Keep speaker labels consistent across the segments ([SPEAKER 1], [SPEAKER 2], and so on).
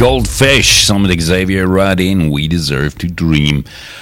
[SPEAKER 1] Goldfish, saam met Xavier Rudd en We Deserve to Dream.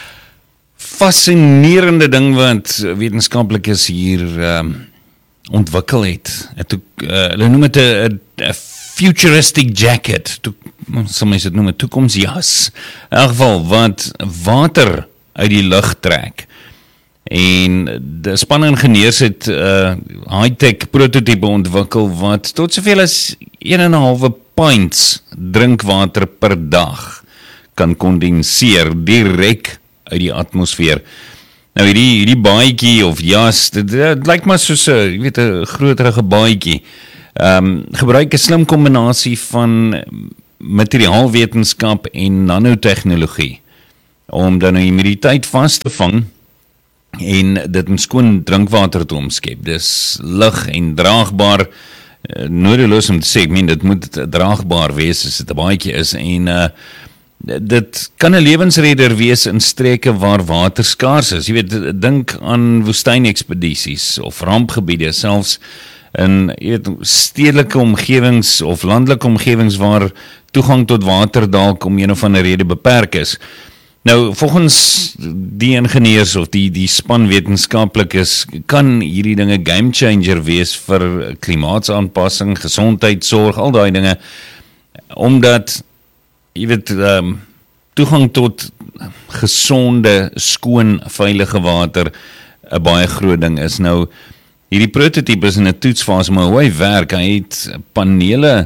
[SPEAKER 1] Fascinerende ding wat wetenskaplikes hier ontwikkel het. Hulle noem het 'n futuristic jacket. Sommige het noem het toekomsjas. In elk geval wat water uit die lug trek. En de span ingenieurs het high-tech prototype ontwikkel wat tot soveel as 1,5 pints drinkwater per dag kan kondenseer direk uit die atmosfeer. Nou hierdie baadjie of jas, dit lyk maar soos 'n groterige baadjie. Gebruik 'n slim kombinasie van materiaalwetenskap en nanotechnologie om dan die humiditeit vas te vang en dit in skoon drinkwater te omskep. Dis lig en draagbaar, nodeloos om te sê, dit moet draagbaar wees as dit 'n baadjie is, en dit kan 'n lewensredder wees in streke waar water skaars is. Jy weet, dink aan woestynekspedisies of rampgebiede, selfs in stedelike omgewings of landelike omgewings waar toegang tot water dalk om een of ander rede beperk is. Nou, volgens die ingenieurs of die span wetenskaplikes kan hierdie dinge game changer wees vir klimaatsaanpassing, gesondheidsorg, al daai dinge, omdat jy weet, toegang tot gesonde, skoon, veilige water 'n baie groot ding is. Nou, hierdie prototype is in 'n toetsfase, maar hoe hy werk, hy het panele,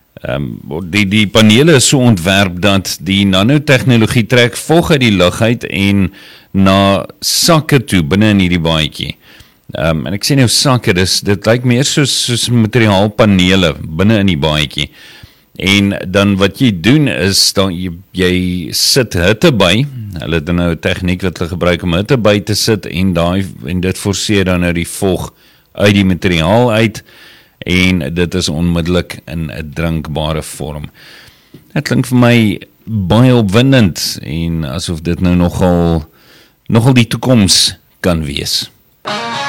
[SPEAKER 1] die panele is so ontwerp dat die nanotechnologie trek vog uit die lug uit en na sakke toe binne in hierdie baadjie. En ek sê nou sakke, dit lyk meer soos materiaalpanele binne in die baadjie. En dan wat jy doen is, dan jy sit hitte by, hulle het nou 'n tegniek wat hulle gebruik om hitte by te sit, en dit forceer dan nou die vog uit die materiaal uit, en dit is onmiddellik in 'n drinkbare vorm. Dit klink vir my baie opwindend, en asof dit nou nogal die toekoms kan wees.